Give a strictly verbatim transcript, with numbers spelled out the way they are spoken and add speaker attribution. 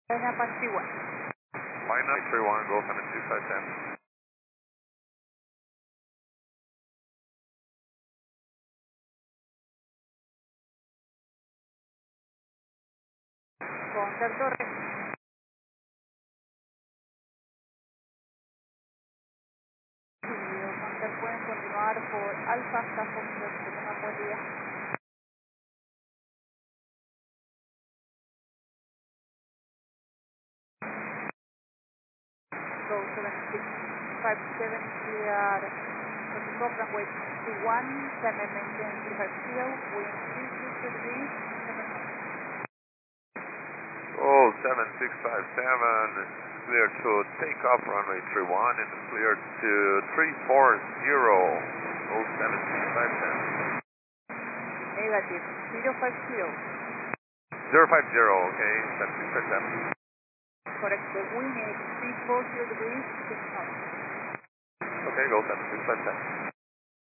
Speaker 1: Napa three one.
Speaker 2: Line nine three one, go seven two five ten.
Speaker 1: Counter Torre. Counter pueden continuar por Alfa hasta Foxtrot, que tengan buen día. Go seven six five seven, clear for the top runway two one, climate maintain three five zero, wind three two two degrees, seven knots.
Speaker 2: Oh, seven six five seven, clear to take off runway three one and clear to three four zero, oh seven six five seven.
Speaker 1: Negative, zero five zero.
Speaker 2: zero five zero, okay, seven six five seven.
Speaker 1: Correct, the wind is three four zero degrees, six knots.
Speaker 2: Okay, go seven six five seven.